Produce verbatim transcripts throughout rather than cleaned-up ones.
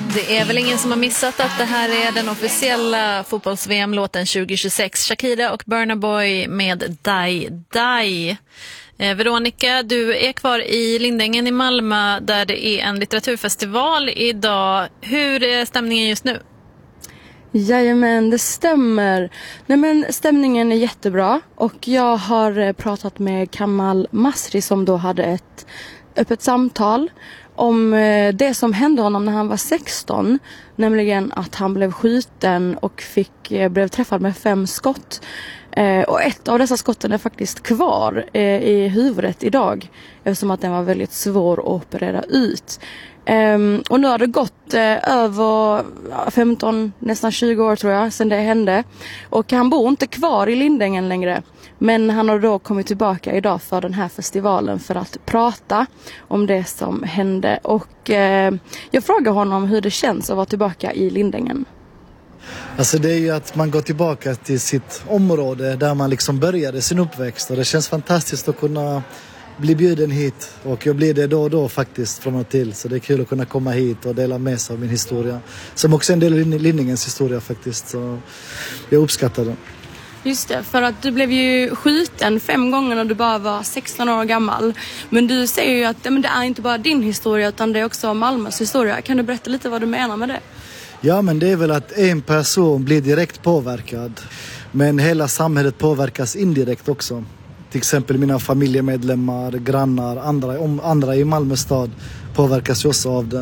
Det är väl ingen som har missat att det här är den officiella fotbolls-V M-låten tjugo tjugosex. Shakira och Burna Boy med Die Die. Eh, Veronica, du är kvar i Lindängen i Malmö där det är en litteraturfestival idag. Hur är stämningen just nu? Jajamän, det stämmer. Nej, men stämningen är jättebra och jag har pratat med Kamal Masri som då hade ett öppet samtal om det som hände honom när han var sexton, nämligen att han blev skjuten och fick, blev träffad med fem skott. Eh, och ett av dessa skotten är faktiskt kvar eh, i huvudet idag, eftersom att den var väldigt svår att operera ut. Um, och nu har det gått uh, över femton, nästan tjugo år tror jag sedan det hände. Och han bor inte kvar i Lindängen längre. Men han har då kommit tillbaka idag för den här festivalen för att prata om det som hände. Och uh, jag frågar honom hur det känns att vara tillbaka i Lindängen. Alltså det är ju att man går tillbaka till sitt område där man liksom började sin uppväxt. Och det känns fantastiskt att kunna bli bjuden hit, och jag blir det då och då faktiskt från och till, så det är kul att kunna komma hit och dela med sig av min historia som också är en del av Lindängens historia faktiskt, så jag uppskattar det. Just det, för att du blev ju skjuten fem gånger när du bara var sexton år gammal, men du säger ju att ja, men det är inte bara din historia utan det är också Malmös historia. Kan du berätta lite vad du menar med det? Ja, men det är väl att en person blir direkt påverkad, men hela samhället påverkas indirekt också. Till exempel mina familjemedlemmar, grannar, andra, om, andra i Malmö stad påverkas ju också av det.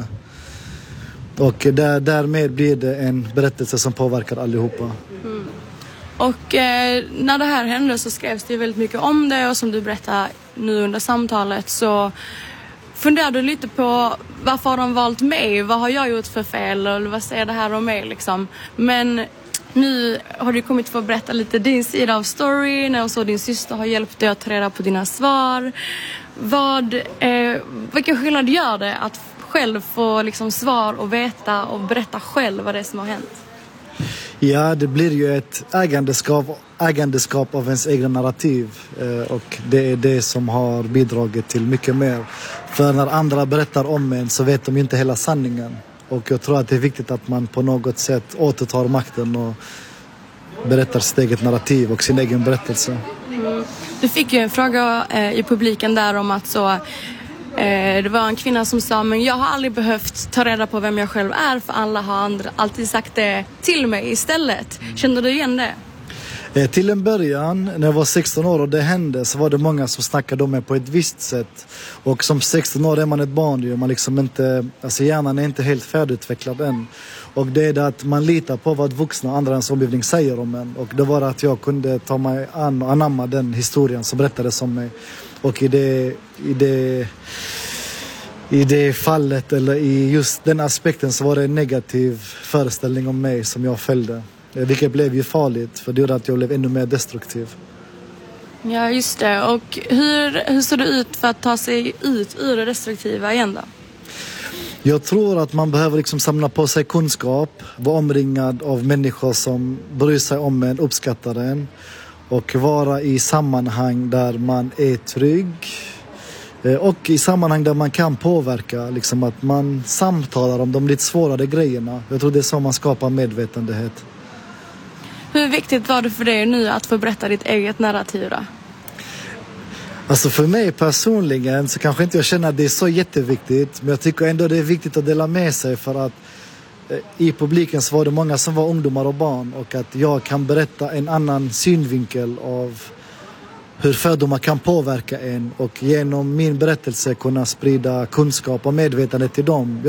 Och där, därmed blir det en berättelse som påverkar allihopa. Mm. Och eh, när det här hände så skrevs det väldigt mycket om det, och som du berättar nu under samtalet så funderar du lite på varför har de valt mig? Vad har jag gjort för fel? Eller vad säger det här om mig liksom? Men nu har du kommit för att berätta lite din sida av storyn, och så din syster har hjälpt dig att ta reda på dina svar. Vad, eh, vilken skillnad gör det att själv få liksom svar och veta och berätta själv vad det är som har hänt? Ja, det blir ju ett ägandeskap, ägandeskap av ens egna narrativ, eh, och det är det som har bidragit till mycket mer. För när andra berättar om en så vet de inte hela sanningen. Och jag tror att det är viktigt att man på något sätt återtar makten och berättar sitt eget narrativ och sin egen berättelse. Mm. Du fick ju en fråga eh, i publiken där om att så, eh, det var en kvinna som sa, men jag har aldrig behövt ta reda på vem jag själv är, för alla har andra, alltid sagt det till mig istället. Kände du igen det? Eh, till en början, när jag var sexton år och det hände, så var det många som snackade om mig på ett visst sätt. Och som sexton år är man ett barn ju. Man liksom inte, alltså hjärnan är inte helt färdigutvecklad än. Och det är det att man litar på vad vuxna och andra ens omgivning säger om en. Och det var att jag kunde ta mig an och anamma den historien som berättades om mig. Och i det, i det, i det fallet, eller i just den aspekten, så var det en negativ föreställning om mig som jag följde. Vilket blev ju farligt, för det gjorde att jag blev ännu mer destruktiv. Ja, just det. Och hur, hur ser det ut för att ta sig ut ur det destruktiva igen då? Jag tror att man behöver liksom samla på sig kunskap, vara omringad av människor som bryr sig om en, uppskattar en, och vara i sammanhang där man är trygg, och i sammanhang där man kan påverka, liksom att man samtalar om de lite svårare grejerna. Jag tror det är så man skapar medvetenhet. Hur viktigt var det för dig nu att få berätta ditt eget narrativ då? Alltså för mig personligen så kanske inte jag känner att det är så jätteviktigt, men jag tycker ändå det är viktigt att dela med sig, för att eh, i publiken så var det många som var ungdomar och barn, och att jag kan berätta en annan synvinkel av hur fördomar kan påverka en, och genom min berättelse kunna sprida kunskap och medvetenhet till dem.